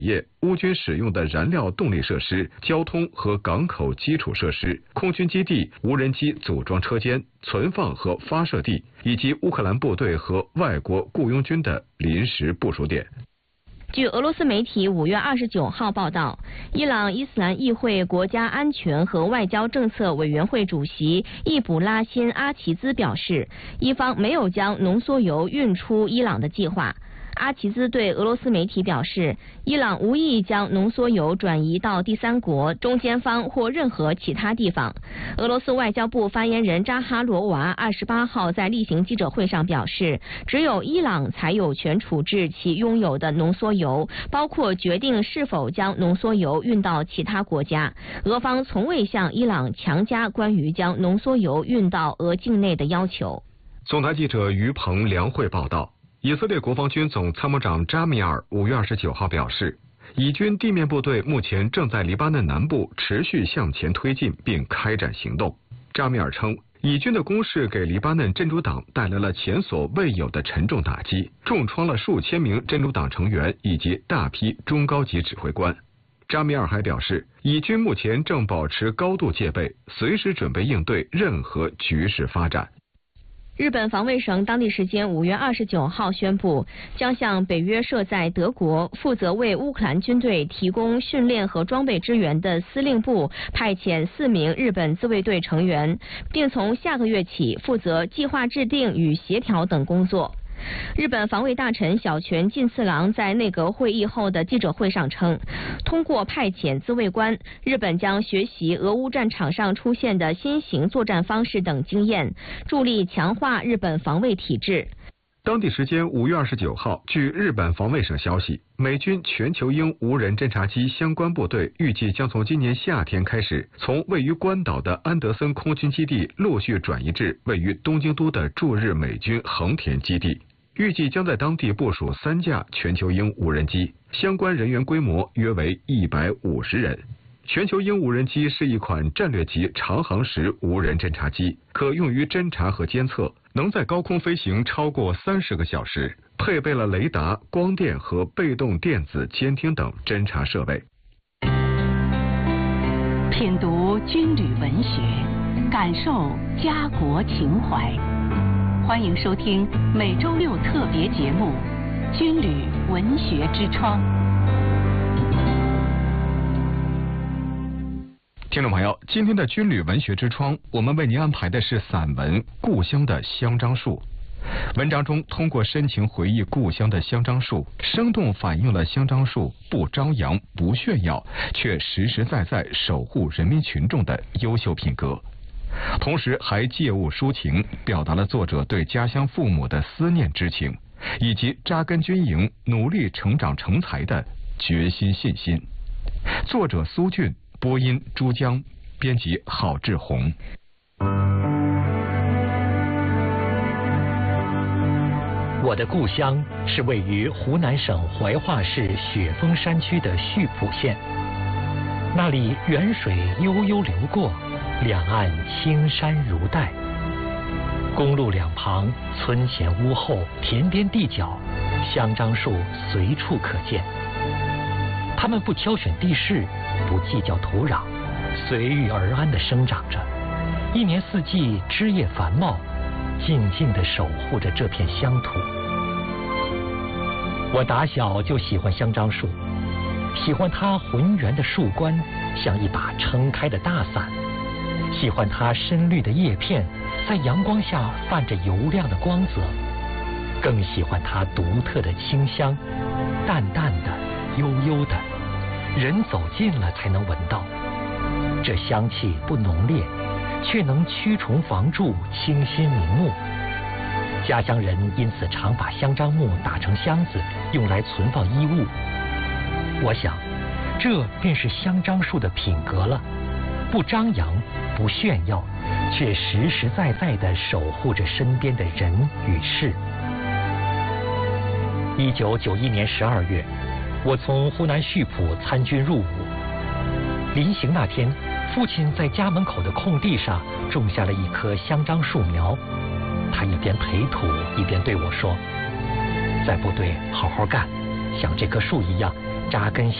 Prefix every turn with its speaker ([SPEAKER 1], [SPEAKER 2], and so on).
[SPEAKER 1] 业、乌军使用的燃料动力设施、交通和港口基础设施、空军基地、无人机组装车间、存放和发射地，以及乌克兰部队和外国雇佣军的临时部署点。
[SPEAKER 2] 据俄罗斯媒体5月29号报道，伊朗伊斯兰议会国家安全和外交政策委员会主席易卜拉欣·阿齐兹表示，伊方没有将浓缩铀运出伊朗的计划。阿齐兹对俄罗斯媒体表示，伊朗无意将浓缩铀转移到第三国、中间方或任何其他地方。俄罗斯外交部发言人扎哈罗娃28号在例行记者会上表示，只有伊朗才有权处置其拥有的浓缩铀，包括决定是否将浓缩铀运到其他国家。俄方从未向伊朗强加关于将浓缩铀运到俄境内的要求。
[SPEAKER 1] 总台记者于鹏、梁慧报道。以色列国防军总参谋长扎米尔5月29号表示，以军地面部队目前正在黎巴嫩南部持续向前推进并开展行动。扎米尔称，以军的攻势给黎巴嫩真主党带来了前所未有的沉重打击，重创了数千名真主党成员以及大批中高级指挥官。扎米尔还表示，以军目前正保持高度戒备，随时准备应对任何局势发展。
[SPEAKER 2] 日本防卫省当地时间5月29号宣布，将向北约设在德国、负责为乌克兰军队提供训练和装备支援的司令部派遣4名日本自卫队成员，并从下个月起负责计划制定与协调等工作。日本防卫大臣小泉进次郎在内阁会议后的记者会上称，通过派遣自卫官，日本将学习俄乌战场上出现的新型作战方式等经验，助力强化日本防卫体制。
[SPEAKER 1] 当地时间5月29号，据日本防卫省消息，美军全球鹰无人侦察机相关部队预计将从今年夏天开始，从位于关岛的安德森空军基地陆续转移至位于东京都的驻日美军横田基地。预计将在当地部署3架全球鹰无人机，相关人员规模约为150人。全球鹰无人机是一款战略级长航时无人侦察机，可用于侦察和监测，能在高空飞行超过30个小时，配备了雷达、光电和被动电子监听等侦察设备。
[SPEAKER 3] 品读军旅文学，感受家国情怀。欢迎收听每周6特别节目《军旅文学之窗》。
[SPEAKER 1] 听众朋友，今天的军旅文学之窗，我们为您安排的是散文《故乡的香樟树》。文章中通过深情回忆故乡的香樟树，生动反映了香樟树不张扬、不炫耀，却实实在在守护人民群众的优秀品格。同时还借物抒情，表达了作者对家乡父母的思念之情，以及扎根军营、努力成长成才的决心信心。作者苏俊，播音珠江，编辑郝志宏。
[SPEAKER 4] 我的故乡是位于湖南省怀化市雪峰山区的溆浦县，那里源水悠悠流过，两岸青山如黛，公路两旁，村前屋后，田边地角，香樟树随处可见。它们不挑选地势，不计较土壤，随遇而安地生长着，一年四季枝叶繁茂，静静地守护着这片乡土。我打小就喜欢香樟树，喜欢它浑圆的树冠像一把撑开的大伞，喜欢它深绿的叶片在阳光下泛着油亮的光泽，更喜欢它独特的清香，淡淡的，悠悠的，人走近了才能闻到。这香气不浓烈，却能驱虫防蛀，清新明目。家乡人因此常把香樟木打成箱子，用来存放衣物。我想，这便是香樟树的品格了，不张扬，不炫耀，却实实在在地守护着身边的人与事。1991年12月，我从湖南溆浦参军入伍。临行那天，父亲在家门口的空地上种下了一棵香樟树苗，他一边培土一边对我说：“在部队好好干，像这棵树一样， 扎根